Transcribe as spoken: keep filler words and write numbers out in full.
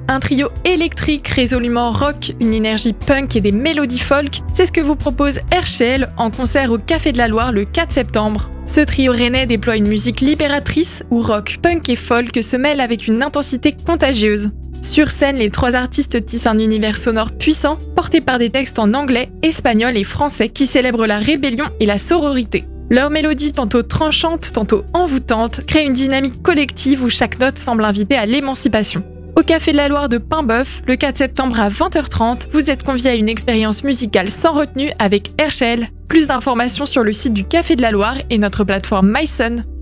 Un trio électrique résolument rock, une énergie punk et des mélodies folk, c'est ce que vous propose Herschel en concert au Café de la Loire le quatre septembre. Ce trio rennais déploie une musique libératrice où rock, punk et folk se mêlent avec une intensité contagieuse. Sur scène, les trois artistes tissent un univers sonore puissant, porté par des textes en anglais, espagnol et français qui célèbrent la rébellion et la sororité. Leurs mélodies, tantôt tranchantes, tantôt envoûtantes, créent une dynamique collective où chaque note semble inviter à l'émancipation. Au Café de la Loire de Paimboeuf, le quatre septembre à vingt heures trente, vous êtes conviés à une expérience musicale sans retenue avec Herschel. Plus d'informations sur le site du Café de la Loire et notre plateforme MySun.